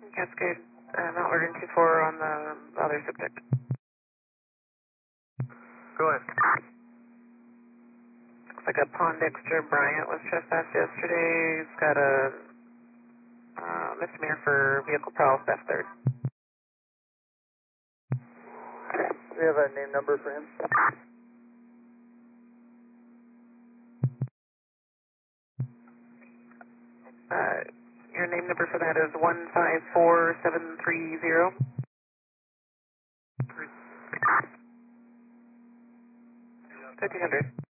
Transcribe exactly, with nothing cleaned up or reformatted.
Cascade, uh, Mount Logan two four on the other subject. Go ahead. Looks like a Pondexter Bryant was trespassed yesterday. He's got a uh, misdemeanor for vehicle prowess theft third. Do we have a name number for him? Uh, your name number for that is one five four seven three zero. fifteen hundred.